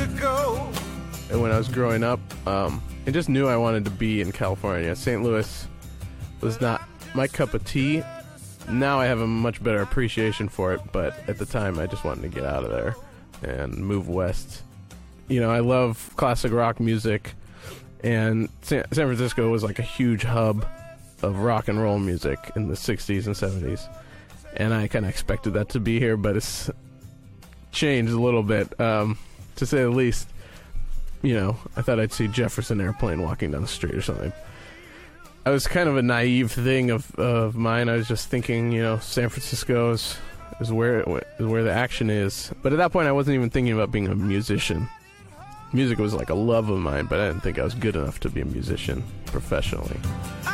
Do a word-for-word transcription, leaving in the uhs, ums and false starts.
Francisco. And when I was growing up, um, I just knew I wanted to be in California. Saint Louis was not my cup of tea. Now I have a much better appreciation for it, but at the time I just wanted to get out of there and move west. You know, I love classic rock music, and San, San Francisco was like a huge hub of rock and roll music in the sixties and seventies. And I kind of expected that to be here, but it's changed a little bit, um, to say the least. You know, I thought I'd see Jefferson Airplane walking down the street or something. I was kind of a naive thing of of mine. I was just thinking, you know, San Francisco is, is where is where the action is. But at that point, I wasn't even thinking about being a musician. Music was like a love of mine, but I didn't think I was good enough to be a musician professionally.